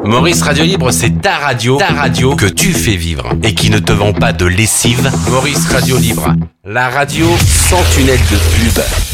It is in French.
Maurice Radio Libre, c'est ta radio que tu fais vivre et qui ne te vend pas de lessive. Maurice Radio Libre, la radio sans tunnel de pub.